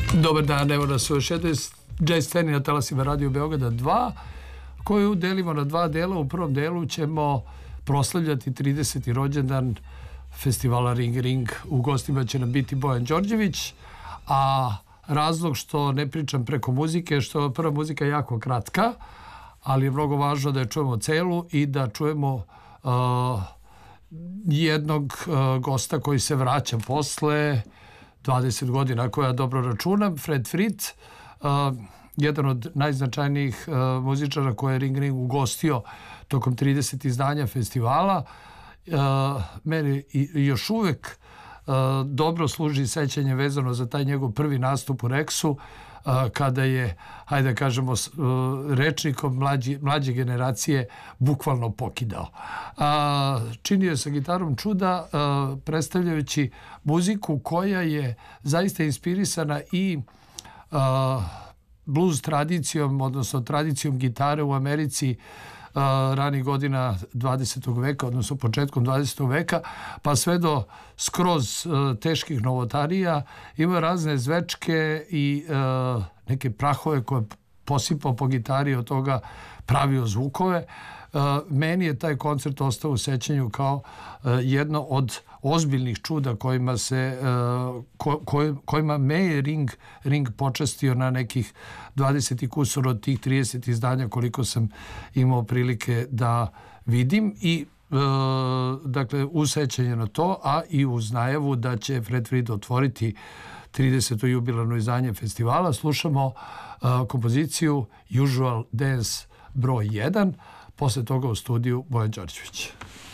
Dobar dan, evo nas u još jednoj jazz sceni na talasima Radio Beograda 2, koju delimo na dva dela. U prvom delu ćemo proslavljati 30. rođendan festivala Ring Ring. U gostima će nam biti Bojan Đorđević, a razlog što ne pričam preko muzike, što prva muzika je jako kratka, ali je mnogo važno da je čujemo celu i da čujemo jednog gosta koji se vraća posle 20 godina, ako ja dobro računam, Fred Fritz, jedan od najznačajnijih muzičara koje je Ring Ring ugostio tokom 30 izdanja festivala. Meni još uvek dobro služi sećanje vezano za taj njegov prvi nastup u Rexu, kada je, hajde da kažemo, rečnikom mlađe generacije bukvalno pokidao. Činio je sa gitarom čuda, predstavljajući muziku koja je zaista inspirisana i blues tradicijom, odnosno tradicijom gitare u Americi ranih godina 20. veka, odnosno početkom 20. veka, pa sve do skroz teških novotarija. Ima razne zvečke i neke prahove koje posipao po gitari, od toga pravio zvukove. Meni je taj koncert ostao u sećanju kao jedno od ozbiljnih čuda kojima me je Ring počastio na nekih 20 kusur od tih 30 izdanja koliko sam imao prilike da vidim. I dakle, uz sećanje na to, a i uz najavu da će Fred Fritz otvoriti 30. jubilarno izdanje festivala, slušamo kompoziciju Usual Dance broj 1, posle toga u studiju Bojan Đorđević.